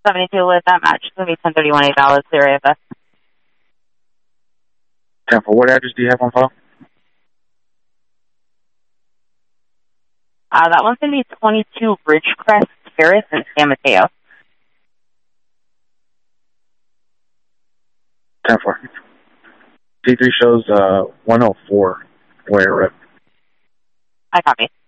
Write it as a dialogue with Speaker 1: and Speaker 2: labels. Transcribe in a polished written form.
Speaker 1: 72 with that match. It's going to be 1031 $8, clear AFS.
Speaker 2: 10 for what address do you have on file?
Speaker 1: That one's going to be 22 Ridgecrest Terrace in San Mateo.
Speaker 2: 10 for. T3 shows 104 Ware Rip.
Speaker 1: I copy.